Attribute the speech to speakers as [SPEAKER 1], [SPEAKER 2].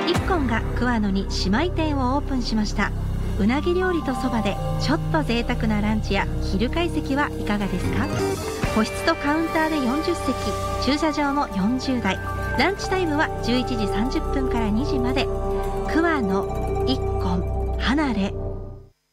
[SPEAKER 1] 一献が桑野に姉妹店をオープンしました。うなぎ料理とそばでちょっと贅沢なランチや昼会席はいかがですか？個室とカウンターで40席、駐車場も40台。ランチタイムは11時30分から2時まで。桑野一献離れ